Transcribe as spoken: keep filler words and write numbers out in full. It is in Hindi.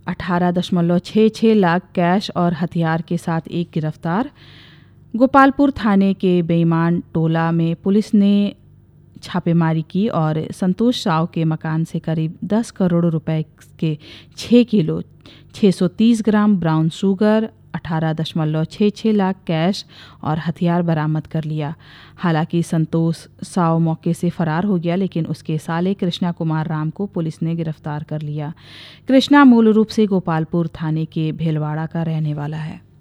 अठारह दशमलव छः छः लाख कैश और हथियार के साथ एक गिरफ्तार। गोपालपुर थाने के बेईमान टोला में पुलिस ने छापेमारी की और संतोष साव के मकान से करीब दस करोड़ रुपए के छः किलो छः सौ तीस ग्राम ब्राउन शुगर, अठारह दशमलव छः छः लाख कैश और हथियार बरामद कर लिया। हालांकि संतोष साव मौके से फरार हो गया, लेकिन उसके साले कृष्णा कुमार राम को पुलिस ने गिरफ्तार कर लिया। कृष्णा मूल रूप से गोपालपुर थाने के भेलवाड़ा का रहने वाला है।